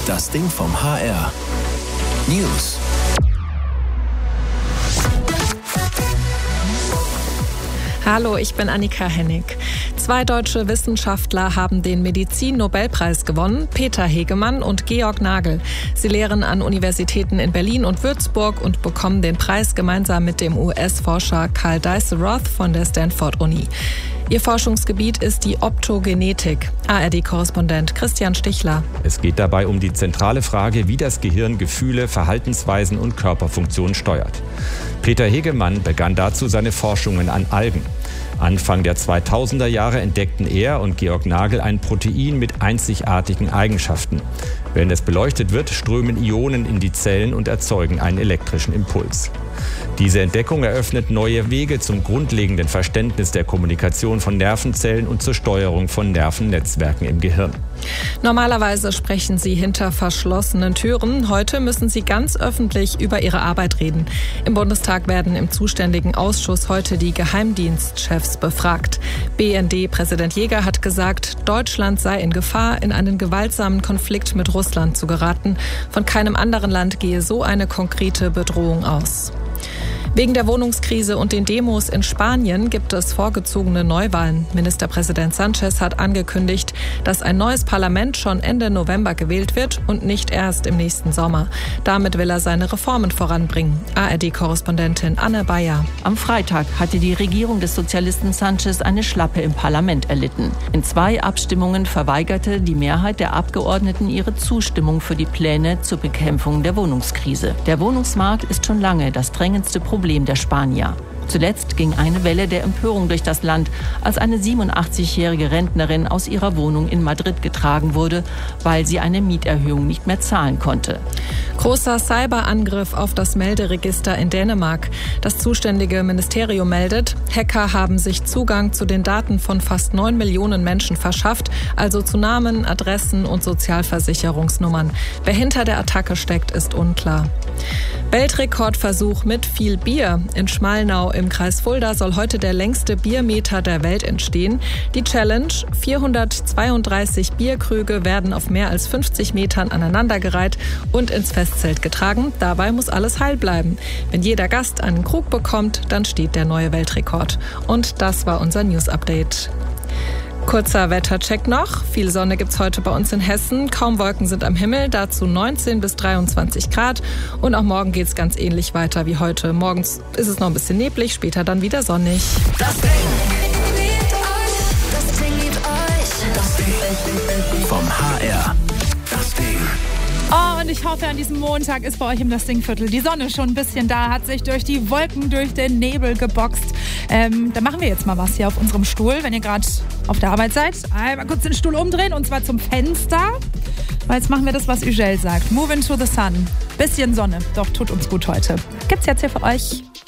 Das Ding vom HR. News. Hallo, ich bin Annika Hennig. 2 deutsche Wissenschaftler haben den Medizin-Nobelpreis gewonnen, Peter Hegemann und Georg Nagel. Sie lehren an Universitäten in Berlin und Würzburg und bekommen den Preis gemeinsam mit dem US-Forscher Karl Deisseroth von der Stanford-Uni. Ihr Forschungsgebiet ist die Optogenetik. ARD-Korrespondent Christian Stichler. Es geht dabei um die zentrale Frage, wie das Gehirn Gefühle, Verhaltensweisen und Körperfunktionen steuert. Peter Hegemann begann dazu seine Forschungen an Algen. Anfang der 2000er Jahre entdeckten er und Georg Nagel ein Protein mit einzigartigen Eigenschaften. Wenn es beleuchtet wird, strömen Ionen in die Zellen und erzeugen einen elektrischen Impuls. Diese Entdeckung eröffnet neue Wege zum grundlegenden Verständnis der Kommunikation von Nervenzellen und zur Steuerung von Nervennetzwerken im Gehirn. Normalerweise sprechen Sie hinter verschlossenen Türen. Heute müssen Sie ganz öffentlich über Ihre Arbeit reden. Im Bundestag werden im zuständigen Ausschuss heute die Geheimdienstchefs befragt. BND-Präsident Jäger hat gesagt, Deutschland sei in Gefahr, in einen gewaltsamen Konflikt mit Russland zu geraten. Von keinem anderen Land gehe so eine konkrete Bedrohung aus. Wegen der Wohnungskrise und den Demos in Spanien gibt es vorgezogene Neuwahlen. Ministerpräsident Sánchez hat angekündigt, dass ein neues Parlament schon Ende November gewählt wird und nicht erst im nächsten Sommer. Damit will er seine Reformen voranbringen. ARD-Korrespondentin Anne Bayer. Am Freitag hatte die Regierung des Sozialisten Sánchez eine Schlappe im Parlament erlitten. In 2 Abstimmungen verweigerte die Mehrheit der Abgeordneten ihre Zustimmung für die Pläne zur Bekämpfung der Wohnungskrise. Der Wohnungsmarkt ist schon lange das drängendste Problem der Spanier. Zuletzt ging eine Welle der Empörung durch das Land, als eine 87-jährige Rentnerin aus ihrer Wohnung in Madrid getragen wurde, weil sie eine Mieterhöhung nicht mehr zahlen konnte. Großer Cyberangriff auf das Melderegister in Dänemark. Das zuständige Ministerium meldet, Hacker haben sich Zugang zu den Daten von fast 9 Millionen Menschen verschafft, also zu Namen, Adressen und Sozialversicherungsnummern. Wer hinter der Attacke steckt, ist unklar. Weltrekordversuch mit viel Bier. In Schmalnau im Kreis Fulda soll heute der längste Biermeter der Welt entstehen. Die Challenge: 432 Bierkrüge werden auf mehr als 50 Metern aneinandergereiht und ins Festzelt getragen. Dabei muss alles heil bleiben. Wenn jeder Gast einen Krug bekommt, dann steht der neue Weltrekord. Und das war unser News-Update. Kurzer Wettercheck noch. Viel Sonne gibt's heute bei uns in Hessen. Kaum Wolken sind am Himmel, dazu 19 bis 23 Grad. Und auch morgen geht's ganz ähnlich weiter wie heute. Morgens ist es noch ein bisschen neblig, später dann wieder sonnig. Das Ding vom HR. Das Ding. Oh, und ich hoffe, an diesem Montag ist bei euch im Das Ding-Viertel die Sonne schon ein bisschen da, hat sich durch die Wolken, durch den Nebel geboxt. Da machen wir jetzt mal was hier auf unserem Stuhl, wenn ihr gerade auf der Arbeit seid. Einmal kurz den Stuhl umdrehen und zwar zum Fenster. Weil jetzt machen wir das, was Ugel sagt. Move into the sun. Bisschen Sonne, doch tut uns gut heute. Gibt's jetzt hier für euch.